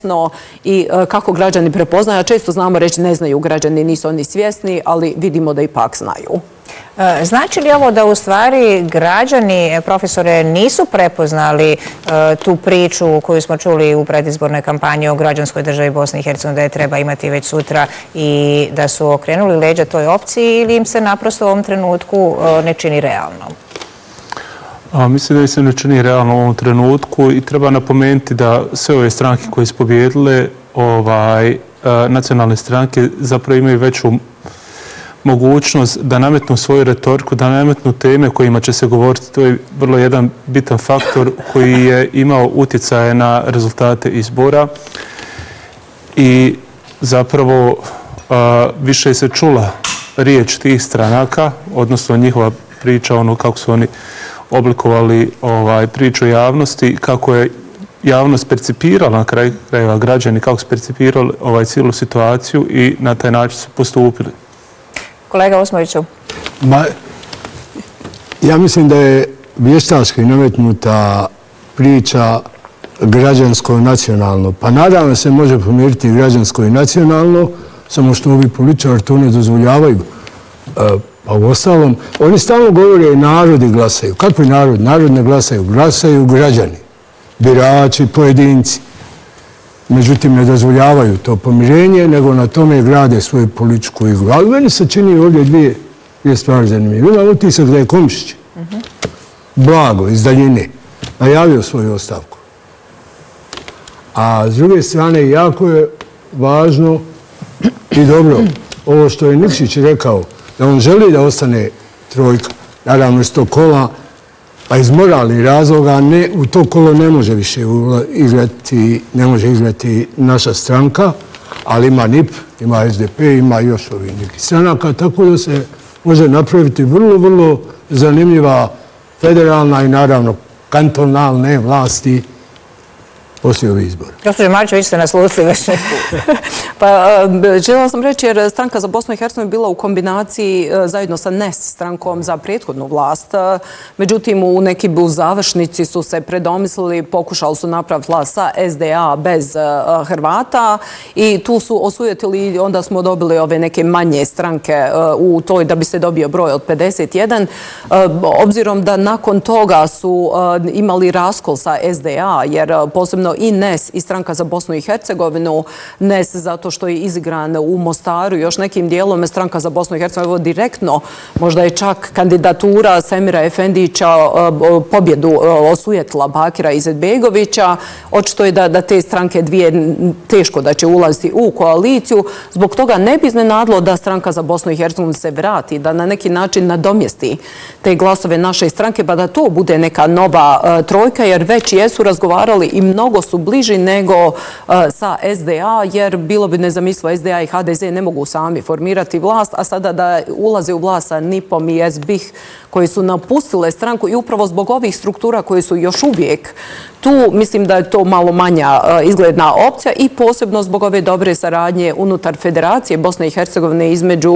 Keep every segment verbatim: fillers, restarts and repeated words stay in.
i kako građani prepoznaju, a često znamo reći ne znaju građani, nisu oni svjesni, ali vidimo da ipak znaju. Znači li ovo da u stvari građani, profesore, nisu prepoznali tu priču koju smo čuli u predizbornoj kampanji o građanskoj državi Bosne i Hercegovine da je treba imati već sutra i da su okrenuli leđa toj opciji ili im se naprosto u ovom trenutku ne čini realno? A, mislim da se ne čini realno u ovom trenutku i treba napomenuti da sve ove stranke koje su pobjedile, ovaj, nacionalne stranke zapravo imaju veću mogućnost da nametnu svoju retoriku, da nametnu teme kojima će se govoriti. To je vrlo jedan bitan faktor koji je imao utjecaje na rezultate izbora i zapravo a, više se čula riječ tih stranaka, odnosno njihova priča, ono kako su oni oblikovali ovaj, priču javnosti, kako je javnost percipirala na kraju krajeva građani, kako su percipirali ovaj, cijelu situaciju i na taj način su postupili. Kolega Osmoviću. Ma, ja mislim da je vještački nametnuta priča građansko-nacionalno. Pa nadam se može pomiriti građansko i nacionalno, samo što ovi političari to ne dozvoljavaju. Pa u ostalom, oni stalno govore narodi glasaju. Kakvi narod? Narod ne glasaju. Glasaju građani, birači, pojedinci. Međutim, ne dozvoljavaju to pomirenje, nego na tome grade svoju političku igru. Ali meni se čini ovdje dvije, dvije stvari zanimljive. Imam utisak da je Komšić, blago, iz daljine, najavio svoju ostavku. A s druge strane, jako je važno i dobro ovo što je Nikšić rekao, da on želi da ostane trojka. Naravno, iz tog kola, pa iz moralnih razloga, ne, u to kolo ne može više igrati, ne može igrati naša stranka, ali ima N I P, ima S D P, ima još ovih nekih stranaka, tako da se može napraviti vrlo, vrlo zanimljiva federalna i naravno kantonalne vlasti poslije ovih izbora. Gospođo Marić, vi ste nas lutili već neku. Pa, željela sam reći jer stranka za Bosnu i Hercegovinu je bila u kombinaciji zajedno sa N E S strankom za prethodnu vlast. Međutim, u neki u završnici su se predomislili, pokušali su napraviti vlast sa S D A bez Hrvata i tu su osujetili, onda smo dobili ove neke manje stranke u toj da bi se dobio broj od pedeset jedan. Obzirom da nakon toga su imali raskol sa S D A, jer posebno i N E S i stranka za Bosnu i Hercegovinu, N E S zato što je izigran u Mostaru, još nekim dijelom stranka za Bosnu i Hercegovinu direktno, možda je čak kandidatura Semira Efendića pobjedu osujetila Bakira Izetbegovića. Očito je da, da te stranke dvije teško da će ulaziti u koaliciju. Zbog toga ne bi iznenadilo da stranka za Bosnu i Hercegovinu se vrati, da na neki način nadomjesti te glasove naše stranke, pa da to bude neka nova trojka, jer već jesu razgovarali i mnogo su bliži nego sa S D A, jer bilo bi nezamislivo, S D A i H D Z ne mogu sami formirati vlast, a sada da ulaze u vlast sa N I P-om i S B I H koji su napustile stranku i upravo zbog ovih struktura koji su još uvijek tu, mislim da je to malo manja izgledna opcija i posebno zbog ove dobre saradnje unutar Federacije Bosne i Hercegovine između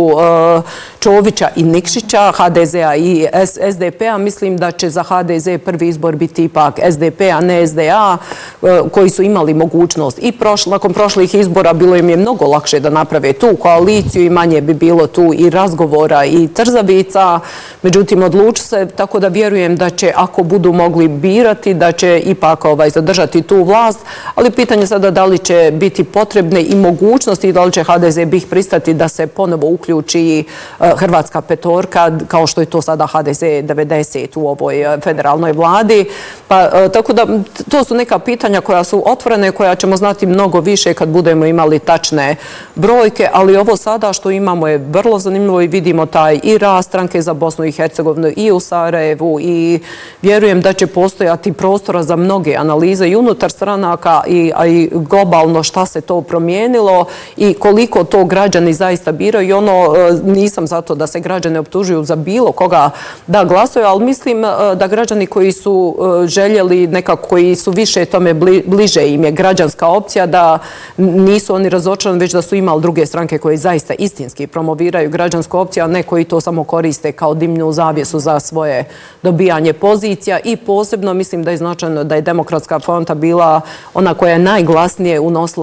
Čovića i Nikšića, H D Z-a i S D P-a. Mislim da će za H D Z prvi izbor biti ipak S D P, a ne S D A, koji su imali mogućnost. I nakon prošlih izbora bilo im je mnogo lakše da naprave tu koaliciju i manje bi bilo tu i razgovora i trzavica. Međutim, odluči se, tako da vjerujem da će, ako budu mogli birati, da će ipak ovaj, zadržati tu vlast, ali pitanje sada da li će biti potrebne i mogućnosti i da li će H D Z B I H pristati da se ponovo uključi Hrvatska petorka, kao što je to sada H D Z devedeset u ovoj federalnoj vladi. Pa, tako da to su neka pitanja koja su otvorene, koja ćemo znati mnogo više kad budemo imali tačne brojke, ali ovo sada što imamo je vrlo zanimljivo i vidimo taj i rast stranke za Bosnu i Hercegovinu i u Sarajevu i vjerujem da će postojati prostora za mnoge analize i unutar stranaka i, a i globalno šta se to promijenilo i koliko to građani zaista biraju. I ono, nisam zato da se građane optužuju za bilo koga da glasuju, ali mislim da građani koji su željeli nekako, koji su više tome bliže, im je građanska opcija, da nisu oni razočarani, već da su imali druge stranke koje zaista istinski promoviraju građansku opciju, a ne koji to samo koriste kao dimnu zavjesu za svoje dobijanje pozicija. I posebno mislim da je značajno da je Demokratska fronta bila ona koja je najglasnije unosila